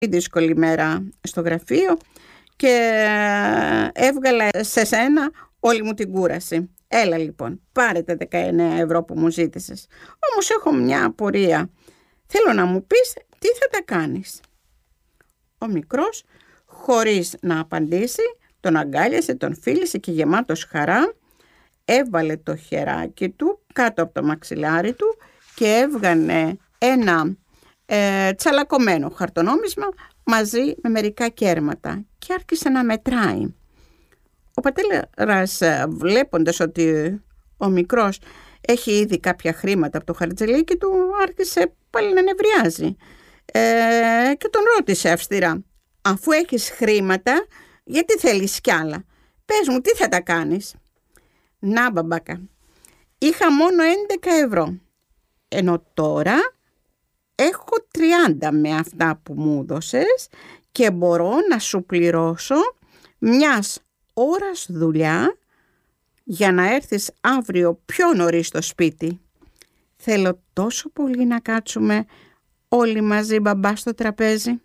δύσκολη μέρα στο γραφείο και έβγαλα σε σένα όλη μου την κούραση. Έλα λοιπόν, πάρε τα 19 ευρώ που μου ζήτησες. Όμως έχω μια απορία. Θέλω να μου πεις τι θα τα κάνεις. Ο μικρός, χωρίς να απαντήσει, τον αγκάλιασε, τον φίλησε και γεμάτος χαρά έβαλε το χεράκι του κάτω από το μαξιλάρι του και έβγανε ένα τσαλακωμένο χαρτονόμισμα μαζί με μερικά κέρματα και άρχισε να μετράει. Ο πατέρας, βλέποντας ότι ο μικρός έχει ήδη κάποια χρήματα από το χαρτζελίκι του, άρχισε πάλι να νευριάζει και τον ρώτησε αυστηρά: αφού έχεις χρήματα, γιατί θέλεις κι άλλα? Πες μου, τι θα τα κάνεις? Να μπαμπάκα, είχα μόνο 11 ευρώ, ενώ τώρα έχω 30 με αυτά που μου δώσες και μπορώ να σου πληρώσω μιας ώρας δουλειά για να έρθεις αύριο πιο νωρίς στο σπίτι. Θέλω τόσο πολύ να κάτσουμε όλοι μαζί, μπαμπά, στο τραπέζι.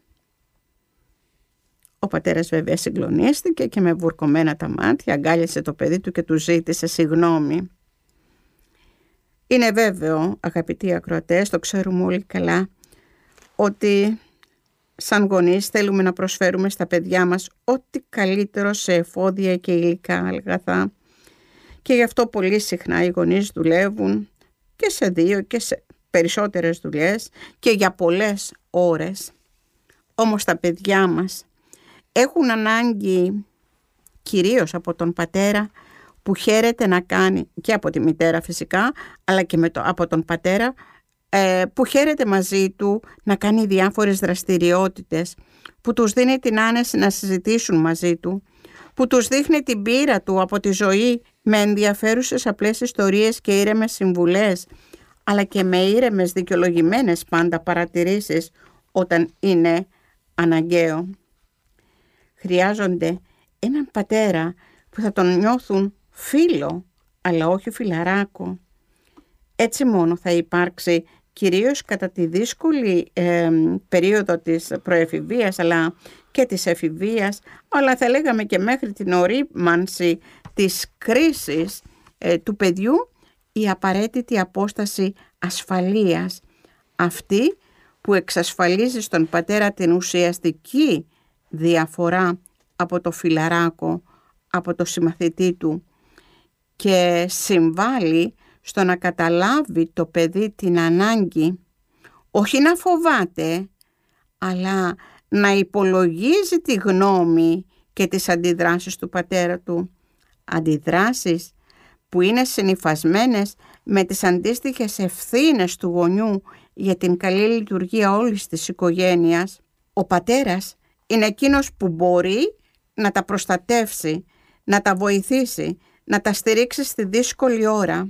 Ο πατέρας βέβαια συγκλονίστηκε και με βουρκωμένα τα μάτια αγκάλιασε το παιδί του και του ζήτησε συγγνώμη. Είναι βέβαιο, αγαπητοί ακροατές, το ξέρουμε όλοι καλά, ότι σαν γονείς θέλουμε να προσφέρουμε στα παιδιά μας ό,τι καλύτερο σε εφόδια και υλικά αγαθά και γι' αυτό πολύ συχνά οι γονείς δουλεύουν και σε 2 και σε περισσότερες δουλειές και για πολλές ώρες. Όμως τα παιδιά μας έχουν ανάγκη κυρίως από τον πατέρα που χαίρεται να κάνει, και από τη μητέρα φυσικά, αλλά και από τον πατέρα που χαίρεται μαζί του να κάνει διάφορες δραστηριότητες, που τους δίνει την άνεση να συζητήσουν μαζί του, που τους δείχνει την πείρα του από τη ζωή με ενδιαφέρουσες απλές ιστορίες και ήρεμες συμβουλές, αλλά και με ήρεμες δικαιολογημένες πάντα παρατηρήσεις όταν είναι αναγκαίο. Χρειάζονται έναν πατέρα που θα τον νιώθουν φίλο, αλλά όχι φιλαράκο. Έτσι μόνο θα υπάρξει, κυρίως κατά τη δύσκολη περίοδο της προεφηβείας αλλά και της εφηβείας, αλλά θα λέγαμε και μέχρι την ορίμανση της κρίσης του παιδιού, η απαραίτητη απόσταση ασφαλείας, αυτή που εξασφαλίζει στον πατέρα την ουσιαστική διαφορά από το φιλαράκο, από το συμμαθητή του και συμβάλλει στο να καταλάβει το παιδί την ανάγκη όχι να φοβάται, αλλά να υπολογίζει τη γνώμη και τις αντιδράσεις του πατέρα του. Αντιδράσεις που είναι συνυφασμένες με τις αντίστοιχες ευθύνες του γονιού για την καλή λειτουργία όλης της οικογένειας. Ο πατέρας είναι εκείνος που μπορεί να τα προστατεύσει, να τα βοηθήσει, να τα στηρίξει στη δύσκολη ώρα.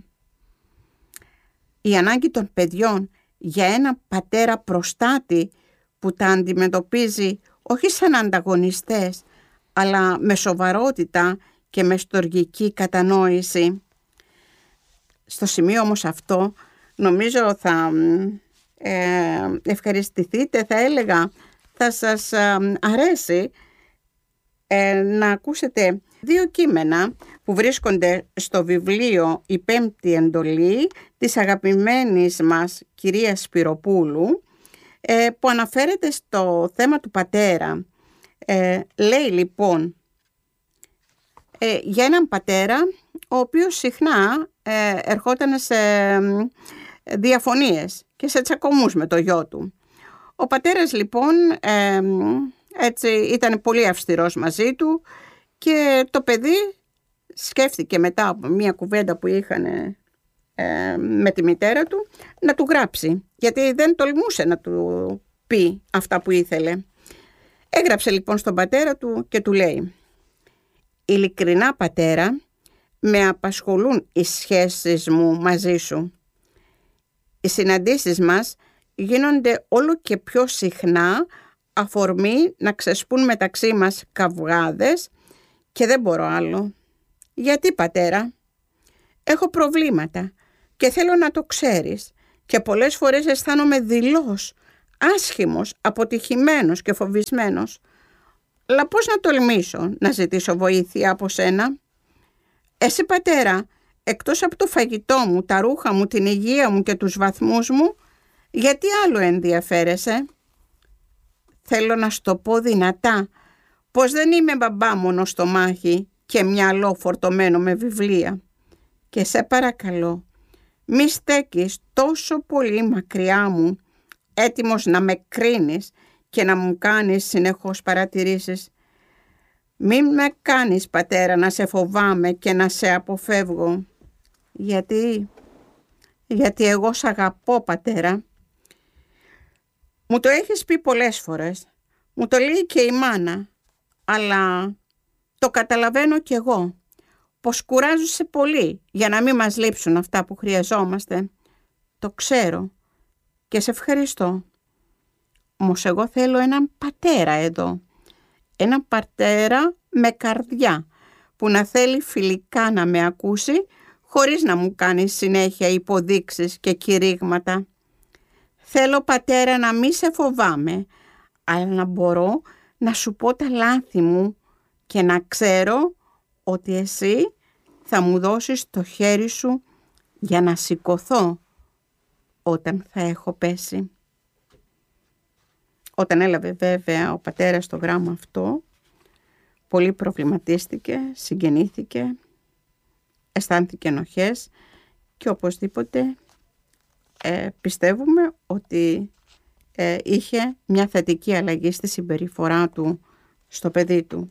Η ανάγκη των παιδιών για ένα πατέρα προστάτη που τα αντιμετωπίζει όχι σαν ανταγωνιστές, αλλά με σοβαρότητα και με στοργική κατανόηση. Στο σημείο όμως αυτό νομίζω θα ευχαριστηθείτε, θα έλεγα, θα σας αρέσει να ακούσετε 2 κείμενα που βρίσκονται στο βιβλίο «Η Πέμπτη Εντολή» της αγαπημένης μας κυρίας Σπυροπούλου, που αναφέρεται στο θέμα του πατέρα. Λέει λοιπόν για έναν πατέρα ο οποίος συχνά ερχόταν σε διαφωνίες και σε τσακωμούς με το γιο του. Ο πατέρας λοιπόν έτσι ήταν πολύ αυστηρός μαζί του και το παιδί σκέφτηκε μετά από μια κουβέντα που είχαν με τη μητέρα του να του γράψει, γιατί δεν τολμούσε να του πει αυτά που ήθελε. Έγραψε λοιπόν στον πατέρα του και του λέει: «Ειλικρινά πατέρα, με απασχολούν οι σχέσεις μου μαζί σου. Οι συναντήσεις μας γίνονται όλο και πιο συχνά αφορμή να ξεσπούν μεταξύ μας καυγάδες και δεν μπορώ άλλο. Γιατί πατέρα? Έχω προβλήματα και θέλω να το ξέρεις και πολλές φορές αισθάνομαι δειλώς άσχημος, αποτυχημένος και φοβισμένος. Αλλά πώς να τολμήσω να ζητήσω βοήθεια από σένα? Εσύ πατέρα, εκτός από το φαγητό μου, τα ρούχα μου, την υγεία μου και τους βαθμούς μου, γιατί άλλο ενδιαφέρεσαι? Θέλω να σου το πω δυνατά, πως δεν είμαι μπαμπά μόνο στο μάχη και μυαλό φορτωμένο με βιβλία. Και σε παρακαλώ, μη στέκεις τόσο πολύ μακριά μου, έτοιμος να με κρίνεις και να μου κάνεις συνεχώς παρατηρήσεις. Μην με κάνεις, πατέρα, να σε φοβάμαι και να σε αποφεύγω. Γιατί εγώ σ' αγαπώ, πατέρα. Μου το έχεις πει πολλές φορές, μου το λέει και η μάνα, αλλά το καταλαβαίνω κι εγώ, πως κουράζεσαι πολύ για να μην μας λείψουν αυτά που χρειαζόμαστε. Το ξέρω και σε ευχαριστώ. Όμως εγώ θέλω έναν πατέρα εδώ, έναν πατέρα με καρδιά, που να θέλει φιλικά να με ακούσει, χωρίς να μου κάνει συνέχεια υποδείξεις και κηρύγματα. Θέλω, πατέρα, να μη σε φοβάμαι, αλλά να μπορώ να σου πω τα λάθη μου και να ξέρω ότι εσύ θα μου δώσεις το χέρι σου για να σηκωθώ όταν θα έχω πέσει. Όταν έλαβε βέβαια ο πατέρας το γράμμα αυτό, πολύ προβληματίστηκε, συγκινήθηκε, αισθάνθηκε ενοχές και οπωσδήποτε πιστεύουμε ότι είχε μια θετική αλλαγή στη συμπεριφορά του στο παιδί του.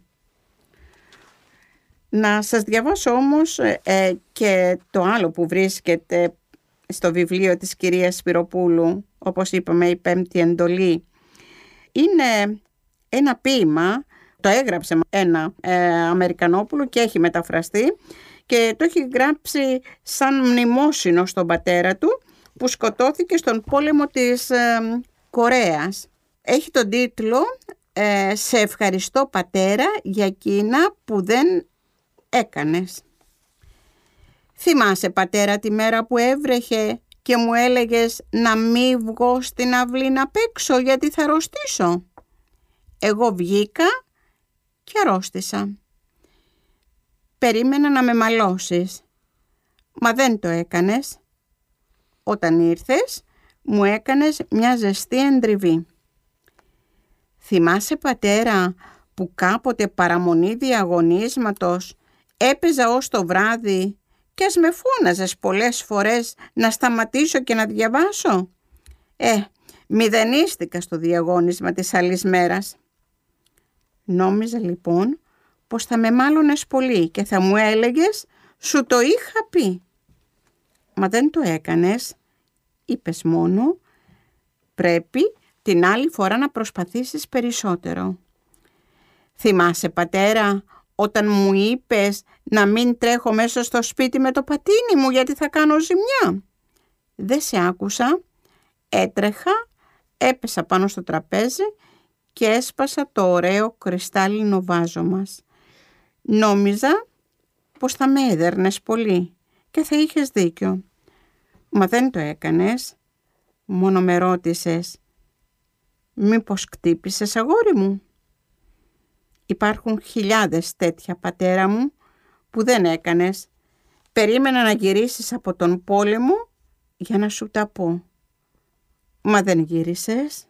Να σας διαβάσω όμως και το άλλο που βρίσκεται στο βιβλίο της κυρίας Σπυροπούλου, όπως είπαμε, η Πέμπτη Εντολή. Είναι ένα ποίημα, το έγραψε ένα Αμερικανόπουλο και έχει μεταφραστεί και το έχει γράψει σαν μνημόσυνο στον πατέρα του που σκοτώθηκε στον πόλεμο της Κορέας. Έχει τον τίτλο «Σε ευχαριστώ, πατέρα, για εκείνα που δεν έκανες». Θυμάσαι, πατέρα, τη μέρα που έβρεχε και μου έλεγες να μη βγω στην αυλή να παίξω γιατί θα αρρωστήσω? Εγώ βγήκα και αρρώστησα. Περίμενα να με μαλώσεις, μα δεν το έκανες. Όταν ήρθες, μου έκανες μια ζεστή εντριβή. Θυμάσαι, πατέρα, που κάποτε παραμονή διαγωνίσματος έπαιζα ως το βράδυ και ας με φώναζες πολλές φορές να σταματήσω και να διαβάσω? Μηδενίστηκα στο διαγώνισμα της άλλης μέρας. Νόμιζα λοιπόν πως θα με μάλωνες πολύ και θα μου έλεγες «Σου το είχα πει». Μα δεν το έκανες. Είπες μόνο «Πρέπει την άλλη φορά να προσπαθήσεις περισσότερο». Θυμάσαι, πατέρα, όταν μου είπες να μην τρέχω μέσα στο σπίτι με το πατίνι μου γιατί θα κάνω ζημιά? Δεν σε άκουσα. Έτρεχα, έπεσα πάνω στο τραπέζι και έσπασα το ωραίο κρυστάλλινο βάζο μας. Νόμιζα πως θα με έδερνες πολύ και θα είχες δίκιο. Μα δεν το έκανες. Μόνο με ρώτησες «Μήπως κτύπησες, αγόρι μου?» Υπάρχουν χιλιάδες τέτοια, πατέρα μου, που δεν έκανες. Περίμενα να γυρίσεις από τον πόλεμο για να σου τα πω. Μα δεν γύρισες.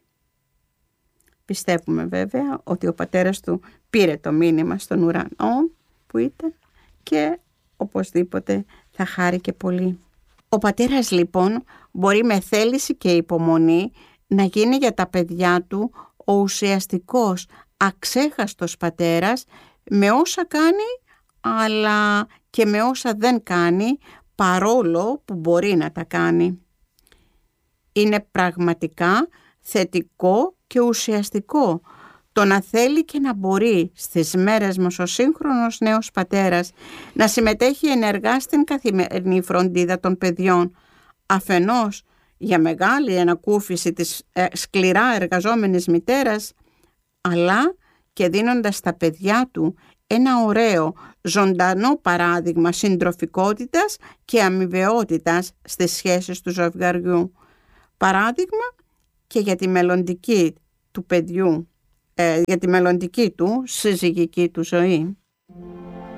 Πιστεύουμε βέβαια ότι ο πατέρας του πήρε το μήνυμα στον ουρανό που ήταν και οπωσδήποτε θα χάρηκε πολύ. Ο πατέρας λοιπόν μπορεί με θέληση και υπομονή να γίνει για τα παιδιά του ο ουσιαστικός, αξέχαστος πατέρας με όσα κάνει αλλά και με όσα δεν κάνει, παρόλο που μπορεί να τα κάνει. Είναι πραγματικά θετικό και ουσιαστικό το να θέλει και να μπορεί στις μέρες μας ο σύγχρονος νέος πατέρας να συμμετέχει ενεργά στην καθημερινή φροντίδα των παιδιών, αφενός για μεγάλη ανακούφιση της σκληρά εργαζόμενης μητέρας, αλλά και δίνοντας στα παιδιά του ένα ωραίο, ζωντανό παράδειγμα συντροφικότητας και αμοιβαιότητας στις σχέσεις του ζευγαριού. Παράδειγμα και για τη μελλοντική του παιδιού, για τη μελλοντική του συζυγική του ζωή.